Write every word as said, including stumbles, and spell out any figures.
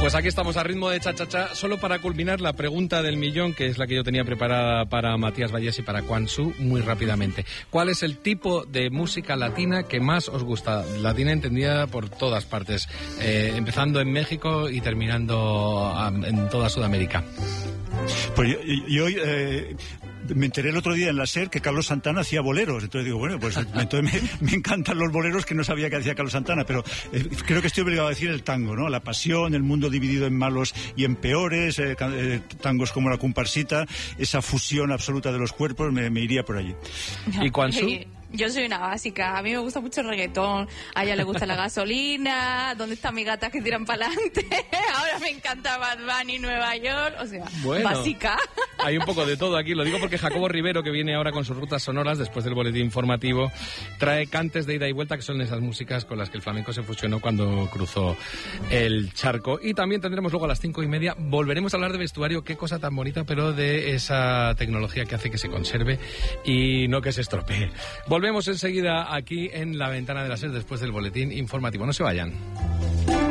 Pues aquí estamos a ritmo de cha-cha-cha. Solo para culminar la pregunta del millón, que es la que yo tenía preparada para Matías Vallés y para Quan Su, muy rápidamente. ¿Cuál es el tipo de música latina que más os gusta? Latina entendida por todas partes, eh, empezando en México y terminando um, en toda Sudamérica. Pues yo, yo eh, me enteré el otro día en la SER que Carlos Santana hacía boleros, entonces digo, bueno, pues entonces me, me encantan los boleros, que no sabía que hacía Carlos Santana, pero eh, creo que estoy obligado a decir el tango, ¿no? La pasión, el mundo dividido en malos y en peores, eh, eh, tangos como la comparsita, esa fusión absoluta de los cuerpos, me, me iría por allí. ¿Y Quan Su? Yo soy una básica, a mí me gusta mucho el reggaetón, a ella le gusta la gasolina, ¿dónde están mis gatas que tiran para adelante? Ahora me encanta Bad Bunny, Nueva York, o sea, bueno, básica. Hay un poco de todo aquí, lo digo porque Jacobo Rivero, que viene ahora con sus rutas sonoras después del boletín informativo, trae cantes de ida y vuelta, que son esas músicas con las que el flamenco se fusionó cuando cruzó el charco. Y también tendremos luego a las cinco y media, volveremos a hablar de vestuario, qué cosa tan bonita, pero de esa tecnología que hace que se conserve y no que se estropee. Volvemos enseguida aquí en La Ventana de la SER después del boletín informativo. No se vayan.